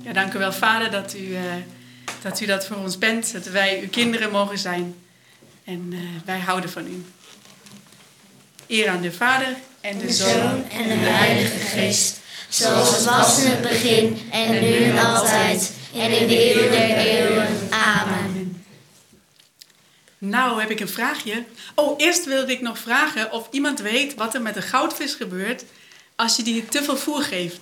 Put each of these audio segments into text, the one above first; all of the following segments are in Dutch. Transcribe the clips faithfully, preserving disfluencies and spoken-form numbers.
Ja, dank u wel, Vader, dat u, uh, dat u dat voor ons bent. Dat wij uw kinderen mogen zijn. En uh, wij houden van u. Eer aan de Vader en de, de Zoon Zoon en de Heilige Geest. Zoals het was in het begin en nu en altijd. En in de eeuwen der eeuwen. Amen. Nou heb ik een vraagje. Oh, eerst wilde ik nog vragen of iemand weet wat er met een goudvis gebeurt als je die te veel voer geeft.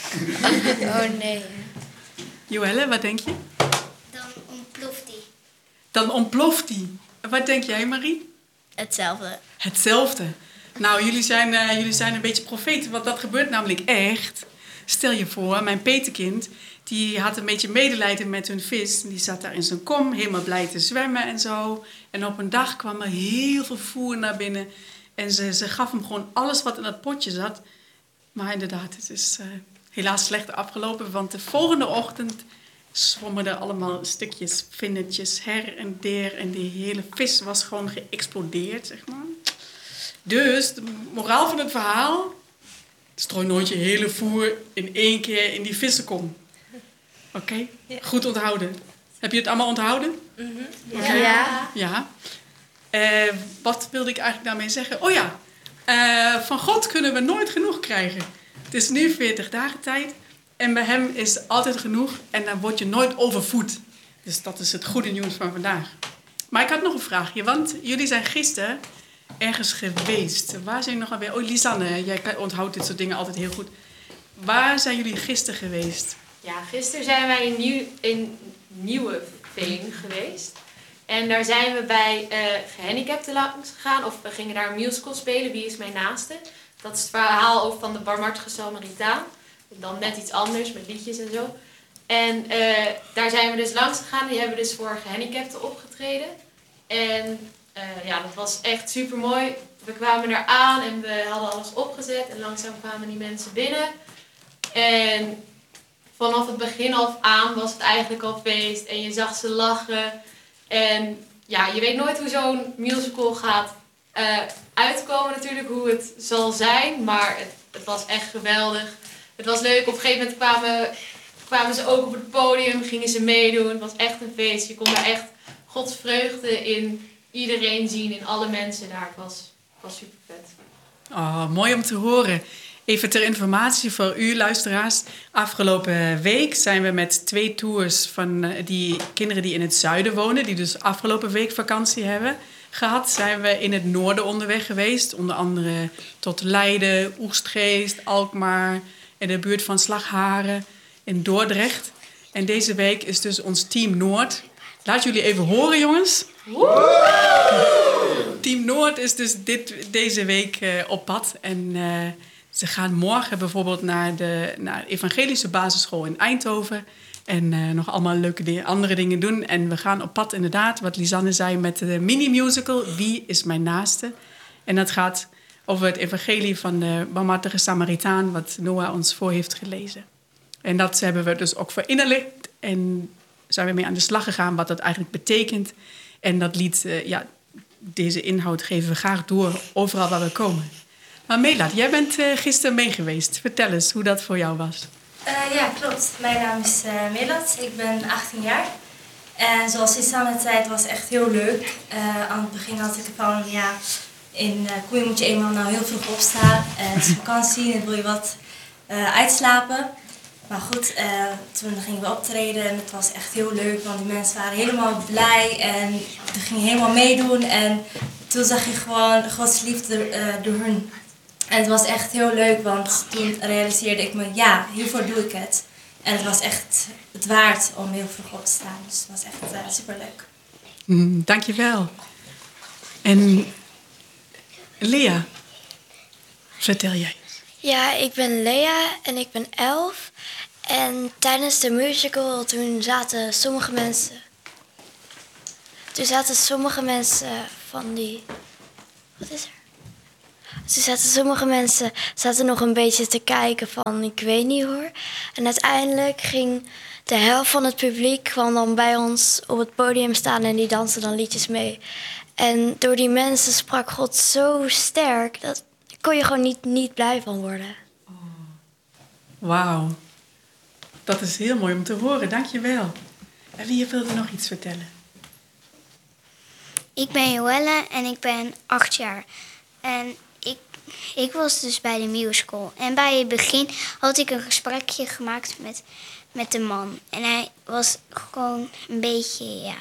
Oh nee. Joelle, wat denk je? Dan ontploft die. Dan ontploft die. Wat denk jij, Marie? Hetzelfde. Hetzelfde. Nou, jullie zijn, uh, jullie zijn een beetje profeten, want dat gebeurt namelijk echt. Stel je voor, mijn petekind, die had een beetje medelijden met hun vis. Die zat daar in zijn kom, helemaal blij te zwemmen en zo. En op een dag kwam er heel veel voer naar binnen. En ze, ze gaf hem gewoon alles wat in dat potje zat. Maar inderdaad, het is uh, helaas slecht afgelopen. Want de volgende ochtend zwommen er allemaal stukjes vinnetjes her en der. En die hele vis was gewoon geëxplodeerd, zeg maar. Dus de moraal van het verhaal: strooi nooit je hele voer in één keer in die vissenkom. Oké? Okay? Ja. Goed onthouden. Heb je het allemaal onthouden? Mm-hmm. Okay. Ja. Ja. Uh, wat wilde ik eigenlijk daarmee zeggen? Oh ja, uh, van God kunnen we nooit genoeg krijgen. Het is nu veertig dagen tijd en bij hem is altijd genoeg en dan word je nooit overvoed. Dus dat is het goede nieuws van vandaag. Maar ik had nog een vraagje, want jullie zijn gisteren ergens geweest. Waar zijn jullie nog alweer? Oh, Lisanne, jij onthoudt dit soort dingen altijd heel goed. Waar zijn jullie gisteren geweest? Ja, gisteren zijn wij in, Nieuw, in Nieuweveen geweest. En daar zijn we bij uh, gehandicapten langs gegaan. Of we gingen daar een musical spelen, Wie is mijn naaste? Dat is het verhaal over van de barmhartige Samaritaan. Dan net iets anders, met liedjes en zo. En uh, daar zijn we dus langs gegaan. Die hebben dus voor gehandicapten opgetreden. En uh, ja, dat was echt super mooi. We kwamen daar aan en we hadden alles opgezet. En langzaam kwamen die mensen binnen. En vanaf het begin af aan was het eigenlijk al feest. En je zag ze lachen. En ja, je weet nooit hoe zo'n musical gaat uh, uitkomen natuurlijk. Hoe het zal zijn. Maar het, het was echt geweldig. Het was leuk. Op een gegeven moment kwamen, kwamen ze ook op het podium. Gingen ze meedoen. Het was echt een feest. Je kon daar echt Gods vreugde in iedereen zien. In alle mensen daar. Het was, het was super vet. Oh, mooi om te horen. Even ter informatie voor u luisteraars. Afgelopen week zijn we met twee tours van die kinderen die in het zuiden wonen, die dus afgelopen week vakantie hebben gehad, zijn we in het noorden onderweg geweest. Onder andere tot Leiden, Oegstgeest, Alkmaar, in de buurt van Slagharen, in Dordrecht. En deze week is dus ons Team Noord. Laat jullie even horen, jongens. Woe! Team Noord is dus dit, deze week uh, op pad. En uh, ze gaan morgen bijvoorbeeld naar de, naar de evangelische basisschool in Eindhoven. En uh, nog allemaal leuke dingen, andere dingen doen. En we gaan op pad inderdaad, wat Lisanne zei, met de mini-musical Wie is mijn naaste? En dat gaat over het evangelie van de barmhartige Samaritaan, wat Noah ons voor heeft gelezen. En dat hebben we dus ook verinnerlijkt. En zijn we mee aan de slag gegaan wat dat eigenlijk betekent. En dat lied, uh, ja, deze inhoud geven we graag door overal waar we komen. Maar Melat, jij bent uh, gisteren mee geweest. Vertel eens hoe dat voor jou was. Uh, ja, klopt. Mijn naam is uh, Melat. Ik ben achttien jaar. En zoals Lisanne zei, het was echt heel leuk. Uh, aan het begin had ik van, ja, in uh, Koeien moet je eenmaal nou heel vroeg opstaan. En het is vakantie en wil je wat uh, uitslapen. Maar goed, uh, toen gingen we optreden en het was echt heel leuk, want die mensen waren helemaal blij en die gingen helemaal meedoen. En toen zag je gewoon Gods liefde uh, door hun. En het was echt heel leuk, want toen realiseerde ik me, ja, hiervoor doe ik het. En het was echt het waard om heel vroeg op te staan, dus het was echt uh, superleuk. Mm, dankjewel. En Lea, vertel jij. Ja, ik ben Lea en ik ben elf. En tijdens de musical toen zaten sommige mensen... Toen zaten sommige mensen van die... Wat is er? Toen zaten sommige mensen zaten nog een beetje te kijken van ik weet niet hoor. En uiteindelijk ging de helft van het publiek kwam dan bij ons op het podium staan en die dansten dan liedjes mee. En door die mensen sprak God zo sterk, dat kon je gewoon niet, niet blij van worden. Wauw. Dat is heel mooi om te horen, dankjewel. En wie wilde nog iets vertellen? Ik ben Joelle en ik ben acht jaar. En ik, ik was dus bij de musical. En bij het begin had ik een gesprekje gemaakt met, met de man. En hij was gewoon een beetje, ja,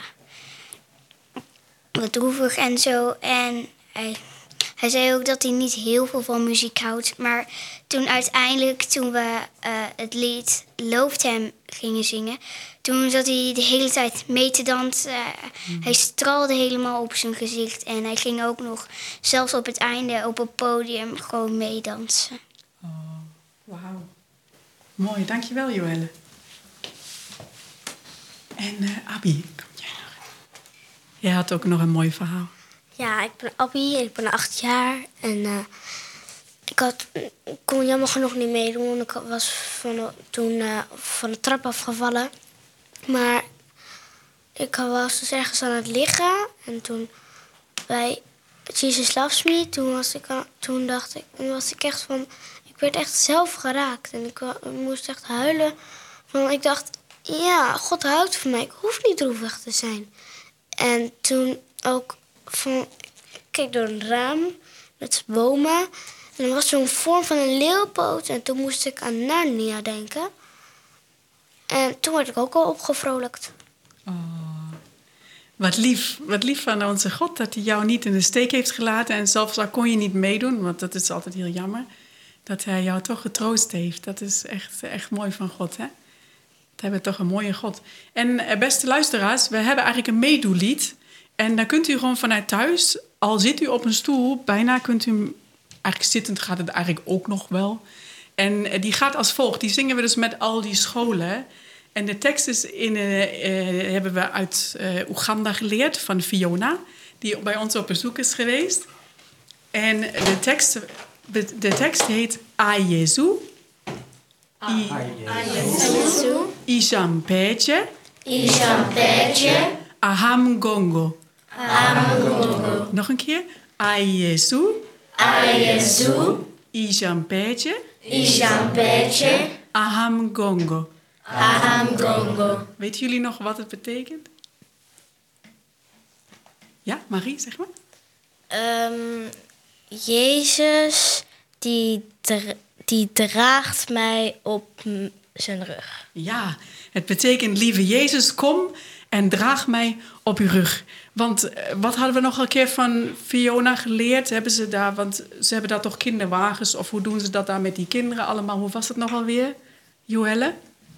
wat droevig en zo. En hij, hij zei ook dat hij niet heel veel van muziek houdt. Maar toen uiteindelijk, toen we uh, het lied Looft Hem gingen zingen, toen zat hij de hele tijd mee te dansen. Uh, mm. Hij straalde helemaal op zijn gezicht. En hij ging ook nog, zelfs op het einde, op het podium gewoon meedansen. Oh, wauw. Mooi, dankjewel Joelle. En uh, Abby, kom jij nog? Jij had ook nog een mooi verhaal. Ja, ik ben Abby en ik ben acht jaar. En uh, ik, had, ik kon jammer genoeg niet meedoen, want ik was van, toen uh, van de trap afgevallen. Maar ik was dus ergens aan het liggen. En toen bij Jesus Loves Me, toen, was ik, toen dacht ik, toen was ik echt van, ik werd echt zelf geraakt. En ik, ik moest echt huilen. Want ik dacht, ja, God houdt van mij. Ik hoef niet droevig te zijn. En toen ook van, ik keek door een raam met bomen. En er was zo'n vorm van een leeuwpoot. En toen moest ik aan Narnia denken. En toen werd ik ook al opgevrolijkt. Oh, wat lief. Wat lief van onze God dat hij jou niet in de steek heeft gelaten. En zelfs al kon je niet meedoen, want dat is altijd heel jammer. Dat hij jou toch getroost heeft. Dat is echt, echt mooi van God, hè? Dat hebben we toch een mooie God. En beste luisteraars, we hebben eigenlijk een meedoelied. En dan kunt u gewoon vanuit thuis, al zit u op een stoel, bijna kunt u, eigenlijk zittend gaat het eigenlijk ook nog wel. En die gaat als volgt. Die zingen we dus met al die scholen. En de tekst is in, uh, uh, hebben we uit uh, Oeganda geleerd van Fiona, die bij ons op bezoek is geweest. En de tekst, de tekst heet Ayezu. Ayezu. Ijampetje. Ijampetje. Aham gongo. Aham gongo. Nog een keer. Ayezu. Ayezu. Ijampetje. Ijampetje. Aham gongo. Aham gongo. Weten jullie nog wat het betekent? Ja, Marie, zeg maar. Um, Jezus, die, dra- die draagt mij op m- zijn rug. Ja, het betekent, lieve Jezus, kom en draag mij op uw rug. Want uh, wat hadden we nog een keer van Fiona geleerd? Hebben ze daar, want ze hebben daar toch kinderwagens? Of hoe doen ze dat daar met die kinderen allemaal? Hoe was het nog alweer, Joelle?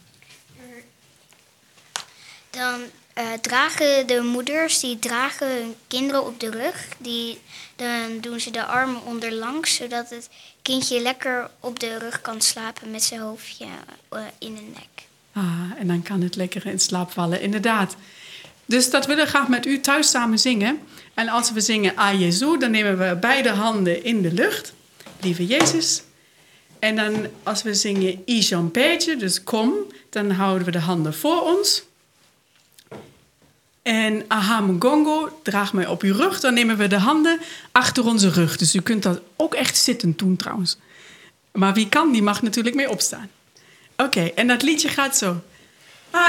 Dan uh, dragen de moeders, die dragen hun kinderen op de rug. Die, dan doen ze de armen onderlangs, zodat het kindje lekker op de rug kan slapen met zijn hoofdje uh, in de nek. Ah, en dan kan het lekker in slaap vallen, inderdaad. Dus dat willen we graag met u thuis samen zingen. En als we zingen Ayezu, dan nemen we beide handen in de lucht. Lieve Jezus. En dan als we zingen Ijampetje, dus kom, dan houden we de handen voor ons. En Aham gongo, draag mij op uw rug. Dan nemen we de handen achter onze rug. Dus u kunt dat ook echt zittend doen trouwens. Maar wie kan, die mag natuurlijk mee opstaan. Oké, okay, en dat liedje gaat zo.